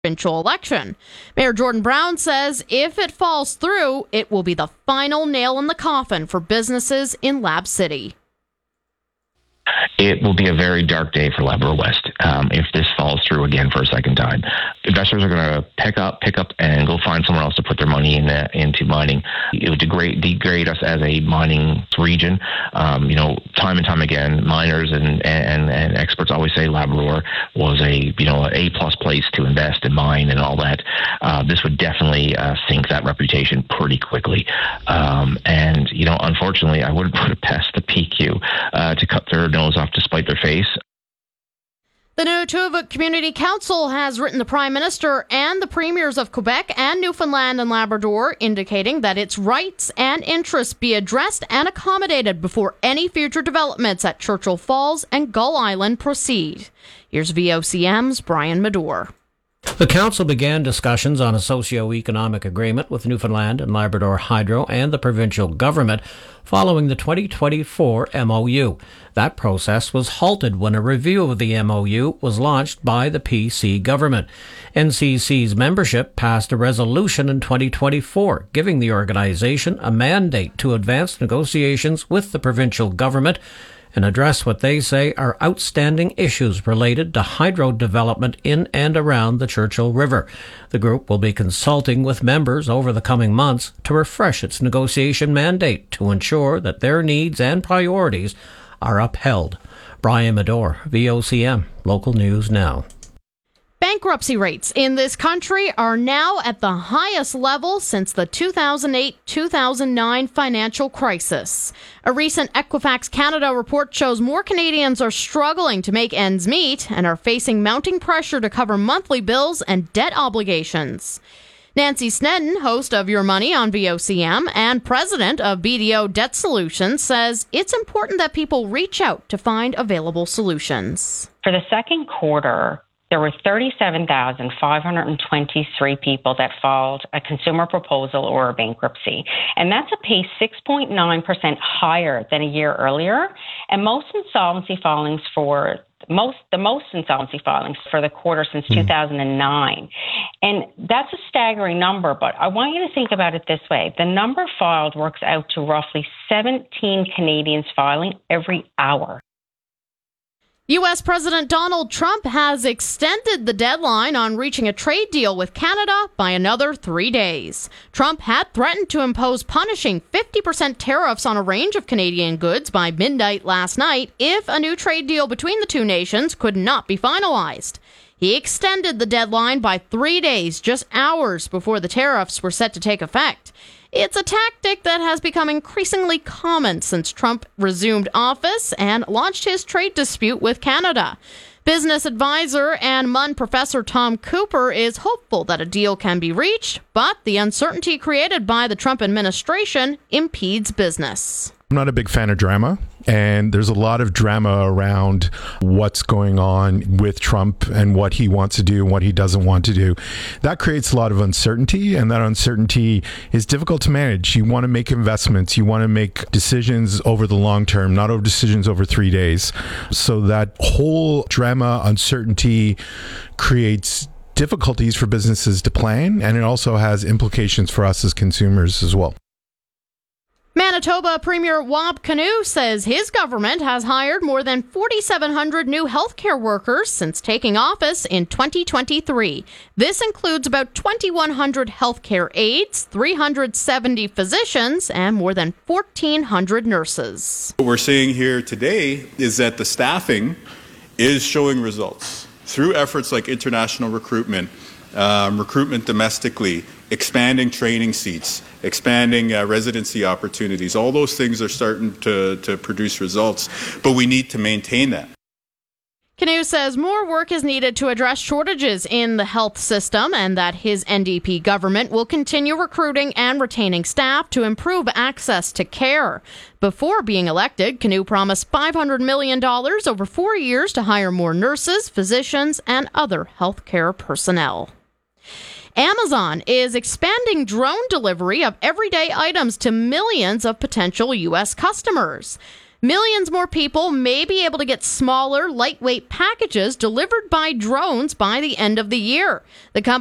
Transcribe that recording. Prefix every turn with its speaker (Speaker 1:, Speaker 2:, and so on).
Speaker 1: provincial election. Mayor Jordan Brown says if it falls through, it will be the final nail in the coffin for businesses in Lab City.
Speaker 2: It will be a very dark day for Labrador West if this falls through again for a second time. Investors are going to pick up, and go find somewhere else to put their money into mining. It would degrade us as a mining region. Time and time again, miners and experts always say Labrador was a A+ place to invest and mine and all that. This would definitely sink that reputation pretty quickly. Unfortunately, I wouldn't put it past the PQ to cut their nose off to spite their face.
Speaker 1: The Nunavut Community Council has written the Prime Minister and the Premiers of Quebec and Newfoundland and Labrador, indicating that its rights and interests be addressed and accommodated before any future developments at Churchill Falls and Gull Island proceed. Here's VOCM's Brian Medore.
Speaker 3: The council began discussions on a socio-economic agreement with Newfoundland and Labrador Hydro and the provincial government following the 2024 MOU. That process was halted when a review of the MOU was launched by the PC government. NCC's membership passed a resolution in 2024 giving the organization a mandate to advance negotiations with the provincial government and address what they say are outstanding issues related to hydro development in and around the Churchill River. The group will be consulting with members over the coming months to refresh its negotiation mandate to ensure that their needs and priorities are upheld. Brian Medore, VOCM, Local News Now.
Speaker 1: Bankruptcy rates in this country are now at the highest level since the 2008-2009 financial crisis. A recent Equifax Canada report shows more Canadians are struggling to make ends meet and are facing mounting pressure to cover monthly bills and debt obligations. Nancy Snedden, host of Your Money on VOCM and president of BDO Debt Solutions, says it's important that people reach out to find available solutions.
Speaker 4: For the second quarter, there were 37,523 people that filed a consumer proposal or a bankruptcy. And that's a pace 6.9% higher than a year earlier. And the most insolvency filings for the quarter since 2009. And that's a staggering number, but I want you to think about it this way. The number filed works out to roughly 17 Canadians filing every hour.
Speaker 1: U.S. President Donald Trump has extended the deadline on reaching a trade deal with Canada by another 3 days. Trump had threatened to impose punishing 50% tariffs on a range of Canadian goods by midnight last night if a new trade deal between the two nations could not be finalized. He extended the deadline by 3 days, just hours before the tariffs were set to take effect. It's a tactic that has become increasingly common since Trump resumed office and launched his trade dispute with Canada. Business advisor and MUN professor Tom Cooper is hopeful that a deal can be reached, but the uncertainty created by the Trump administration impedes business.
Speaker 5: I'm not a big fan of drama, and there's a lot of drama around what's going on with Trump and what he wants to do and what he doesn't want to do. That creates a lot of uncertainty, and that uncertainty is difficult to manage. You want to make investments. You want to make decisions over the long term, not over decisions over 3 days. So that whole drama, uncertainty creates difficulties for businesses to plan, and it also has implications for us as consumers as well.
Speaker 1: Manitoba Premier Wab Kinew says his government has hired more than 4,700 new healthcare workers since taking office in 2023. This includes about 2,100 healthcare aides, 370 physicians, and more than 1,400 nurses.
Speaker 6: What we're seeing here today is that the staffing is showing results through efforts like international recruitment, recruitment domestically, expanding training seats, expanding residency opportunities. All those things are starting to produce results, but we need to maintain that.
Speaker 1: Kinew says more work is needed to address shortages in the health system and that his NDP government will continue recruiting and retaining staff to improve access to care. Before being elected, Kinew promised $500 million over 4 years to hire more nurses, physicians, and other healthcare personnel. Amazon is expanding drone delivery of everyday items to millions of potential U.S. customers. Millions more people may be able to get smaller, lightweight packages delivered by drones by the end of the year. The company